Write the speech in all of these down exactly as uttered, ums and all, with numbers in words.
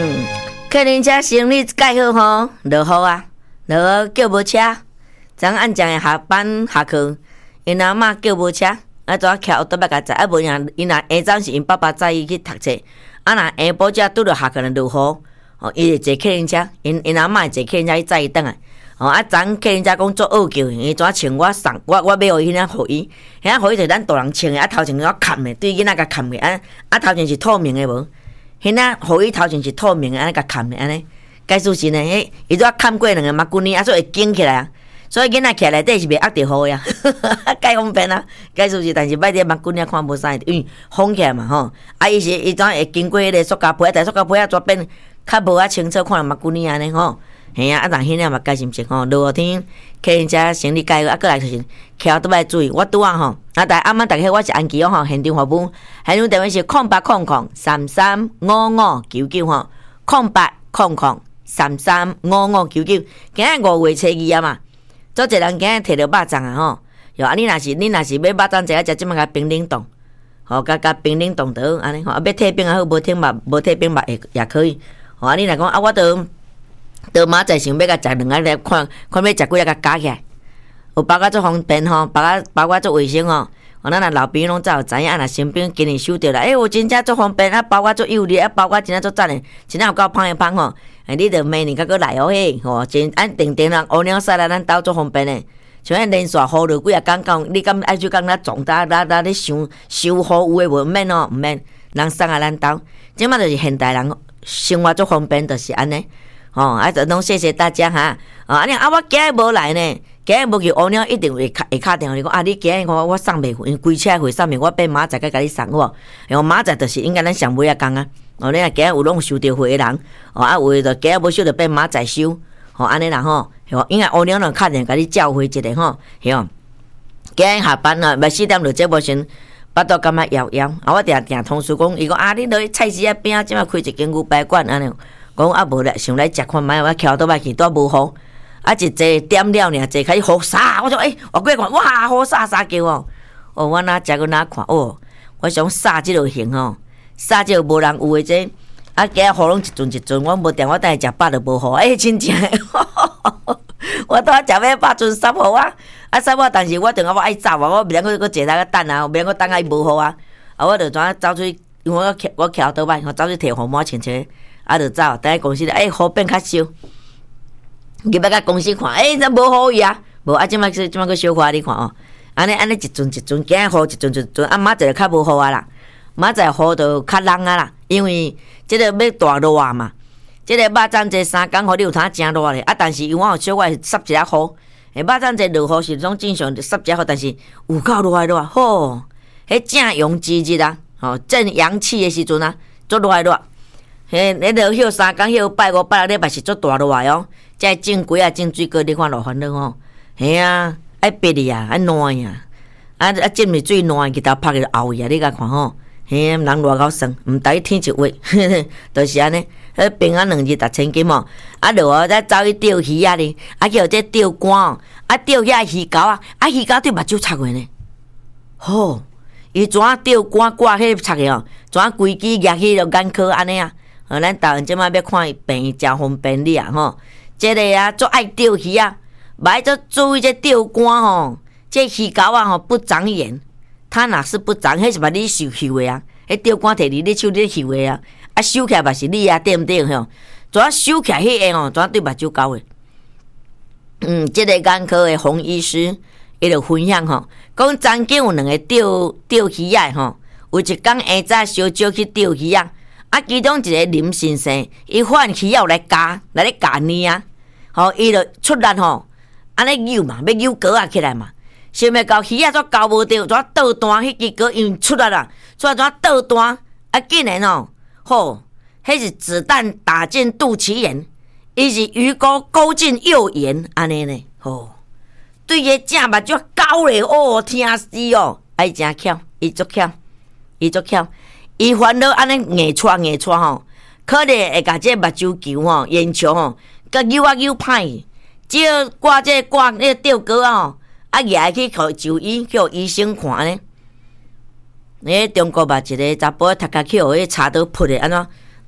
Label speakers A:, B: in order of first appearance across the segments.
A: 嗯，客人车行李盖好吼，落雨啊，落雨叫无车，昨暗晡的下班下课，因阿嬷叫无车，啊，怎徛后倒来甲载，啊，无因因若下晝是因爸爸载伊去读册，啊，若下晡才拄着下課落雨，哦，伊就坐客人車，因因阿嬷坐客人車去載伊倒來。哦，啊，昨客人家讲做恶叫，伊怎穿我送我我买互伊遐互伊，遐互伊就咱大人穿的，啊头前怎砍的，对囡仔甲砍的，啊啊头前是透明的无，迄仔互伊头前是透明的，安尼甲砍的安尼，解释是呢，迄伊拄啊砍过两个马骨呢，啊所以会紧起来啊，所以囡仔徛内底是袂压着雨呀，介方便啊，解释是，但是摆伫马骨呢看无啥，因为风起来嘛吼，啊伊是伊怎会经过迄个塑胶皮，但塑胶皮啊抓变较无啊清楚看马骨呢安尼吼。嘿啊，啊，但迄领嘛解是毋是吼？落雨天，客人遮行李解，啊，过来就是徛倒来注意。我拄啊吼，啊，但暗暝逐个我是安琪哦吼，现场服务，现场电话是空八空空三三五五九九吼，空八空空三三五五九九。今日五月初二啊嘛，做一人今日摕着肉粽啊吼，哟啊，你若是你若是要肉粽食啊，食即摆甲冰冷冻，吼，甲甲冰冷冻倒安尼吼，啊，要退冰也好，无退肉无退冰肉也也可以。吼啊，你若讲啊，我都。到明仔想要甲食两个来看，看要食几个甲加起来，有包甲做方便吼，包甲包甲做卫生吼。哦，咱若老朋友拢早有知影，啊，若新兵今日收到啦，诶、欸，有真正做方便，啊，包甲做有力，啊，包甲真正做赞诶，真正有够芳诶芳吼。诶，你着明年甲佫来哦嘿，吼，真按定定人乌鸟屎来咱兜做方便诶。像迄连续雨落几啊工讲，你敢爱就讲咱撞搭搭搭咧收收雨有诶无免哦，毋免，人送啊咱兜。即马就是现代人生活做方便，就是安尼。哦，啊，就拢谢谢大家哈。哦，安尼啊，我今日无来呢，今日无去乌鸟，一定会会敲电话你讲啊，你今日我我送袂回，因规车会送袂，我变明仔载甲你送好无？然后明仔就是应该咱上尾啊工啊。哦，你若今日有拢收到货诶人，哦啊，有诶就今日无收就变明仔载收。哦，安尼啦吼，吼，应该乌鸟就敲电甲你召回一下吼，吼。今日下班啊，袂四点就节目先。巴肚感觉枵枵，啊，我定定同事讲，伊讲啊，你落去菜市仔边即马开一间牛排馆安尼。讲啊无咧，想来食看卖，我徛倒来去都无雨，啊一坐点了尔，坐开始雨沙，我说诶，我过看，哇，雨沙沙叫哦，哦，我哪食个哪看哦，我想沙即落行吼，沙即落无人有诶这，啊今日雨拢一阵一阵，我无定，我等下食饱就无雨，诶、欸，真正诶，我拄啊食要饱阵湿雨啊，啊湿雨，但是我等下我爱走啊，我袂当去去坐台个等啊，袂当去等啊伊无雨啊，啊我就怎走出去，因为我徛我徛倒摆，我走去摕雨毛穿穿。啊，就走，等下公司咧，哎、欸，雨变较少，入要甲公司看，哎、欸，这无雨伊啊，无啊，即摆即摆个小花你看哦，安尼安尼一阵一阵，今日雨一阵一阵，啊，明仔载就较无雨啊啦，明仔载雨就较冷啊啦，因为即个要大热嘛，即、这个肉粽节三工雨你有通真热咧，啊，但是因为我有小可湿一下雨，诶，肉粽节落雨是种正常湿一下雨，但是有够热热，吼，迄正阳之日啊，吼，正阳气诶时阵啊，足热热。嘿，你落休三工休拜五拜六礼拜是足大热哦，才种鸡啊种水果，你看落烦恼吼。嘿啊，爱逼哩啊，爱烂呀，啊啊浸是水烂，去头拍去后呀，你甲看吼。嘿，人热够酸，毋知天一位，就是安尼。迄平安两日六千金哦，啊落再走去钓鱼啊哩，啊叫这钓竿哦，啊钓遐鱼钩啊，啊鱼钩对目睭插过呢。吼，伊怎钓竿挂迄插个哦，怎规支举起就眼科安尼啊？哦，咱台湾即摆要看病真方便哩啊吼，即个啊足爱钓鱼啊，歹足注意这钓竿吼，这鱼钩啊吼不长眼，它若是不长，迄是把你收收的啊，迄钓竿摕伫你手你收的啊，啊收起来嘛是你啊对毋对吼？怎收起来迄个吼，怎对目睭高的？嗯，即、这个眼科的洪医师伊就分享吼，讲曾经有两个钓钓鱼仔吼，有一工下早烧酒去钓鱼啊。啊，其中一个林先生，伊换鱼要来夹，来咧夹呢啊！吼，伊就出力吼，安尼游嘛，要游钩啊起来嘛。想要到鱼啊，煞交无着，怎倒弹？迄支钩因为出力啦，所以怎倒弹？啊，竟然哦，吼，迄是子弹打进肚脐眼，伊是鱼钩勾进右眼，安尼呢？吼，对个正目睭高咧，哦，疼死哦！哎，真巧，伊足巧，伊足巧。伊烦恼安尼硬穿硬穿吼，可能会甲这目睭球吼、眼球吼，甲扭啊扭歹，只要挂这挂那个吊钩啊吼，啊举去互就医，去互医生看呢。诶，中国嘛一个查甫读甲去互迄查刀扑的安怎，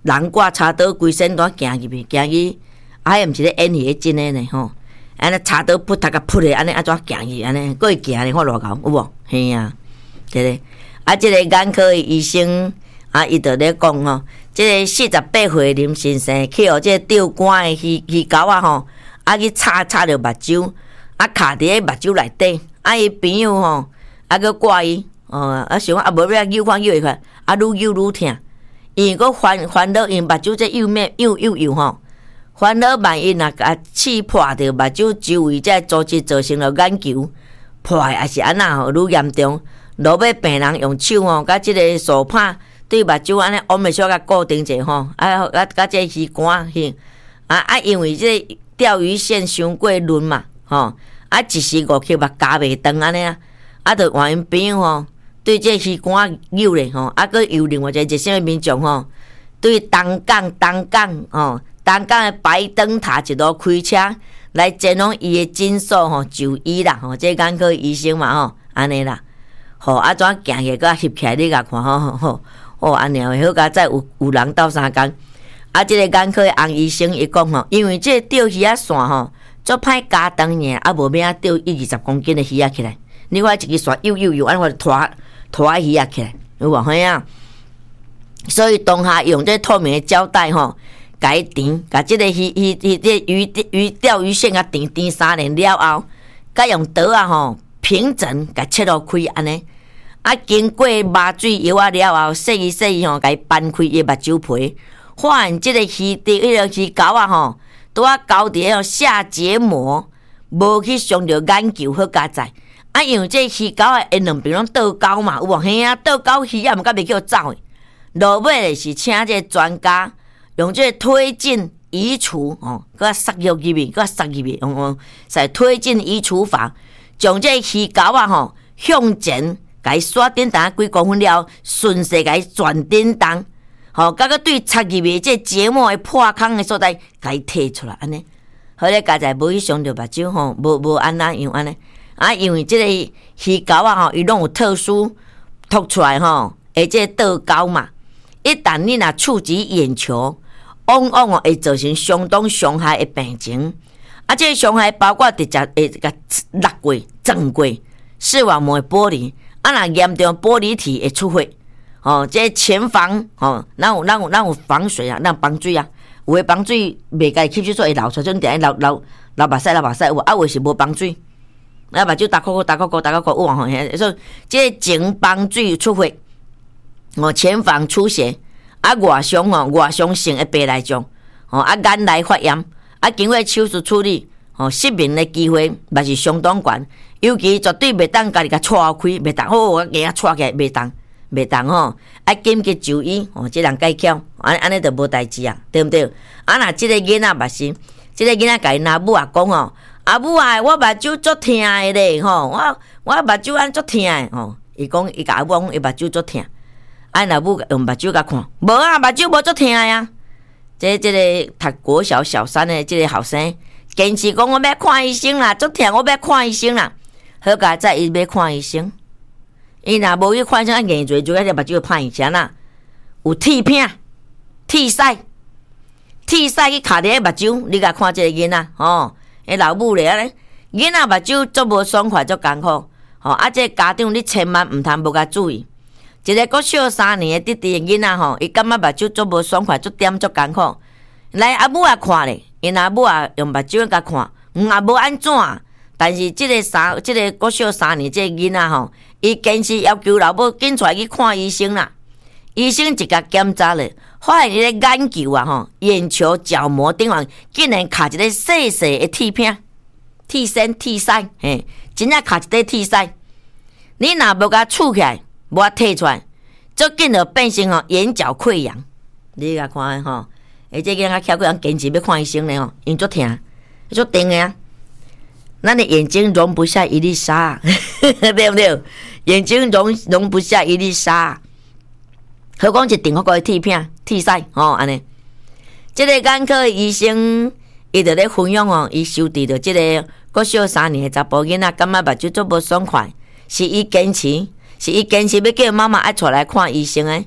A: 人挂插刀规身段行入去，行去，啊，毋是咧演戏真诶呢吼。安尼插刀扑头甲扑咧，安尼安怎行去？安尼，佫会行咧，看偌高有无？嘿啊，对咧。啊，即、这个眼科医生啊，伊就咧讲吼，即、这个四十八岁林先生去互即个钓竿诶鱼鱼钩啊吼，啊去插插着目睭，啊卡伫咧目睭内底，啊伊朋友吼，啊去挂伊，哦，啊想啊无要扭看扭看，啊愈扭愈疼，伊佫烦烦恼，因目睭这右面右右右吼。烦恼万一若甲刺破着目睭周围，才组织造成了眼球破，还是安那吼愈严重。落尾病人用手吼，甲即个手帕对目睭安尼往袂小甲固定者吼，啊，甲甲即个鱼竿去，啊啊，因为即个钓鱼线伤过润嘛，吼，啊一时五刻目加袂长安尼啊，啊，着换因朋友吼，对即个鱼竿扭咧吼，啊，佫有另外一个热心诶民众吼，对东港东港吼。东港诶白灯塔一路开车来前往伊诶诊所吼就医啦吼，这眼科医生嘛吼，安尼啦，吼啊怎行起个翕起来你甲看吼吼吼，哦安尼好甲再有有人斗相共，啊即、这个眼科诶洪医生伊讲吼，因为即个钓鱼啊线吼，足歹加长呢，啊无免啊钓一二十公斤诶鱼啊起来，你看一支线悠悠悠安尼拖拖鱼啊起来，有无嘿啊？所以当下用这透明诶胶带吼。甲伊缠，甲即个鱼鱼鱼这鱼鱼钓鱼线甲缠缠三年了后，甲用刀啊吼平整，甲切落开安尼。啊，经过麻醉药啊了后，洗一洗吼，甲伊掰开伊目睭皮，发现即个鱼伫迄个鱼钩啊吼，拄啊钩伫迄下结膜，无去伤着眼球好加载。啊，因为这鱼钩啊，因两边拢倒钩嘛，有无？嘿啊，倒钩鱼啊，毋甲袂叫走诶。落尾是请这专家。用这推进移除哦，佮塞入去面，佮塞入去，用用使推进移除法，将这鱼钩啊吼向前，甲伊刷叮当几公分了，顺势甲伊转叮当，吼，甲个对插入去这结膜的破孔的所在，甲伊摕出来安尼。好咧，家在无去伤着目睭吼，无无安那样安尼。啊，因为这个鱼钩啊吼，伊拢有特殊凸出来吼，而且倒钩嘛，一旦你若触及眼球。往往哦会造成相当伤害的病情，啊，这个伤害包括直接会甲裂过、撞过视网膜的玻璃，啊，若严重玻璃体会出血，哦，这个前防哦，咱有咱有咱有防水啊，咱防水啊，有诶防水袂甲伊吸收出会流出，种定流流流目屎流目屎，有啊，有是无防水，啊，目睭打扣扣打扣扣打扣扣，有啊吼，所以这个前防水出血，哦，前防出血。啊，外伤吼，外伤性的白内障，吼啊，眼内发炎，啊，经过手术处理，吼失明的机会嘛是相当悬，尤其绝对袂当家己甲错开，袂当好我硬啊错起来，袂当，袂当吼，啊，紧急就医，吼，即人介巧，安安尼就无代志啊，对毋对？啊，若即个囡仔嘛是，即个囡仔甲因阿母啊讲吼，阿母啊，我目睭足疼的咧，吼，我我目睭安足疼的，吼，伊讲伊甲阿母讲伊目睭足疼。啊，若母用目睭甲看，无啊，目睭无足疼呀。这这个读国小小三的这个学生，坚持讲我要看医生啦，足疼我要看医生啦。好佳在伊要看医生，伊若无去看医生，硬做就迄个目睭歹啥啦，有铁片、铁屎、铁屎去卡伫迄目睭，你甲看这个囡仔，吼，迄老母咧咧，囡仔目睭足无爽快，足艰苦，吼啊！这家长你千万毋通无甲注意。一个国小三年的弟弟囡仔吼，伊感觉目睭足无爽快，足点足艰苦。来阿母也看咧，因阿母也用目睭甲看，嗯也无安怎。但是即个三，即、这个国小三年即个囡仔吼，伊坚持要求老母紧出来去看医生啦。医生一甲检查咧，发现伊个眼球啊吼，眼球角膜顶方竟然卡一个细细的铁片、铁线、铁丝，嘿，真正卡一块铁丝。你若无甲触起来，无法摕出来，足紧就变成吼眼角溃疡。你甲看吼，而且囡仔巧过人坚持要看医生咧吼，因足疼，足疼的啊。咱的眼睛容不下一粒沙，对不对？眼睛容容不下一粒沙，何况一顶好个铁片、铁丝吼安尼。这个眼科医生伊就咧分享哦，伊收治着这个国小三年的查甫囡仔，感觉目睭足无爽快，是伊坚持。是伊坚持要叫妈妈爱出来看医生诶，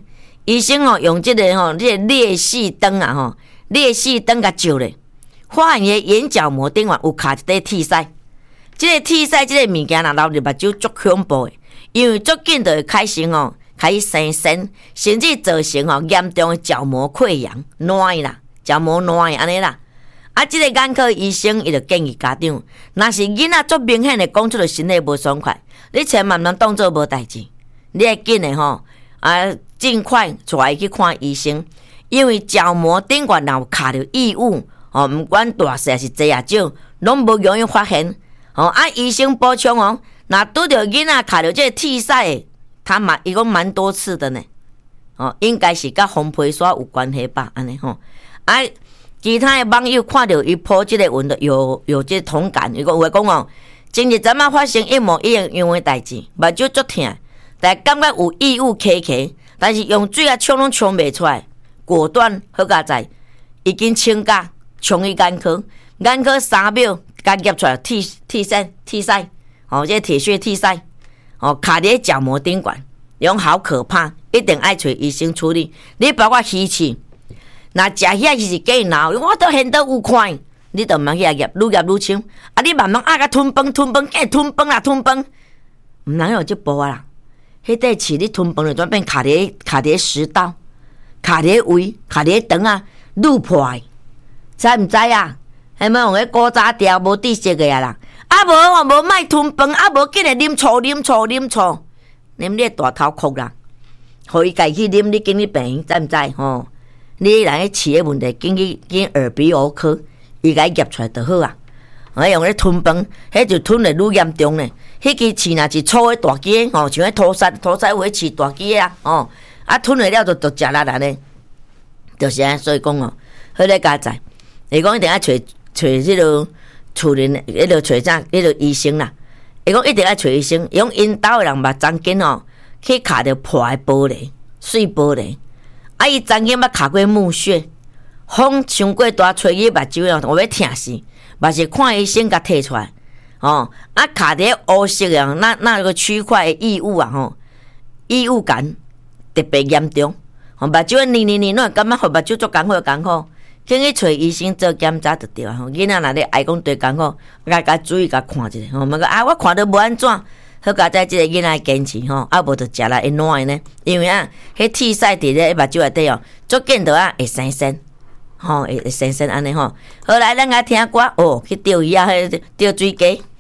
A: 医生哦用这个吼、哦，这个裂隙灯啊吼，裂隙灯甲照咧，发现伊眼角膜顶面有卡一块铁塞。这个铁塞这个物件若流入目睭足恐怖的，因为足紧就会开始哦，开始生痱，甚至造成哦严重的角膜溃疡、烂啦，角膜烂安尼啦。啊，这个眼科医生伊就建议家长，若是囡仔足明显的讲出了身体无爽快，你千万毋通当做无代志，你会紧的吼，啊，尽快带伊去看医生，因为角膜顶管若有卡着异物，哦，毋管大细还是侪也少，拢无容易发现。哦，啊，医生补充哦，若拄着囡仔卡着这个铁塞，他蛮伊讲蛮多次的呢。哦，应该是甲红皮刷有关系吧，安尼吼，啊。其他的网友看到伊po这个文的有有这同感，伊讲有讲哦，前日阵仔发生一模一样样的代志，目睭足痛，但感觉有异物起起，但是用水啊冲拢冲袂出来，果断好佳在，已经请假冲去眼科，眼科三秒甲夹出来铁铁塞铁塞，哦，这铁屑铁塞，哦卡伫角膜顶管，用好可怕，一定爱找医生处理。你包括鱼翅。若食遐是假闹，我都现到有看，你都毋通遐夹，愈夹愈深。啊，你慢慢啊甲吞饭吞饭，计吞饭啦吞饭，毋能用即步啊啦。迄块刺你吞饭就转变卡伫卡伫食道，卡伫胃，卡伫肠啊，愈破的，知毋知啊？还要用迄古早条无知识的啊啦。啊无我无卖吞饭，啊无紧来啉醋啉醋啉醋，啉你大头壳啦，互伊家去啉，你紧去病，知毋知吼？你若迄饲诶问题，紧去紧耳鼻喉科，伊甲伊夹出来就好啊。我用咧吞饭，迄就吞得愈严重咧。迄支饲若是粗诶大支吼，像迄土沙土沙有迄饲大支啊，哦，啊吞了了就就食力啦咧。就是安，所以讲哦，好咧加在，伊讲一定要找找迄落厝人，迄落找啥？迄落医生啦。伊讲一定要找医生，用因兜诶人目睭紧哦，去卡着破诶玻璃、碎玻璃。啊！伊昨天捌卡过木屑，风伤过大，吹伊目睭哦，我要疼死，嘛是看医生甲摕出来，哦，啊卡伫乌色啊，那那个区块的异物啊，吼，异物感特别严重，吼，目睭黏黏黏，侬感觉互目睭足艰苦艰苦，紧去找医生做检查就对啊，吼，囡仔若咧爱讲对艰苦，甲甲注意甲看一下，吼，毋讲啊，我看到无安怎。好佳在即个囡仔坚持吼，啊无就食来会烂呢，因为啊，迄铁塞伫咧目睭内底哦，足见到啊会生生，吼会会生生安尼吼。好来，咱来听歌哦，去钓鱼啊，迄钓水鸡。